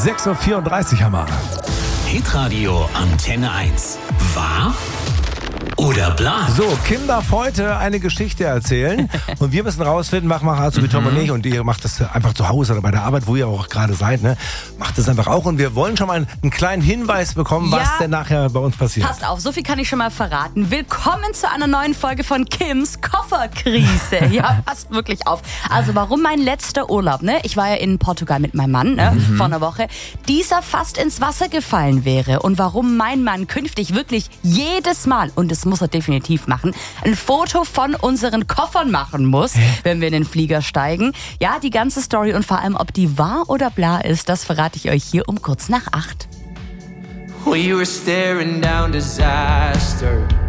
6.34 Uhr haben wir. Hitradio Antenne 1. Wahr oder bla? So, Kim darf heute eine Geschichte erzählen und wir müssen rausfinden, mach so wie Tom und ich, und ihr macht das einfach zu Hause oder bei der Arbeit, wo ihr auch gerade seid, ne? Macht das einfach auch und wir wollen schon mal einen kleinen Hinweis bekommen, was denn nachher bei uns passiert. Passt auf, so viel kann ich schon mal verraten. Willkommen zu einer neuen Folge von Kims Kofferkrise. Ja, passt wirklich auf. Also warum mein letzter Urlaub, ne? Ich war ja in Portugal mit meinem Mann, ne? Vor einer Woche. Dieser fast ins Wasser gefallen wäre und warum mein Mann künftig wirklich jedes Mal, und das muss er definitiv machen, ein Foto von unseren Koffern machen muss, wenn wir in den Flieger steigen. Ja, die ganze Story und vor allem, ob die wahr oder bla ist, das verrate ich euch hier um kurz nach 8. We were staring down disaster.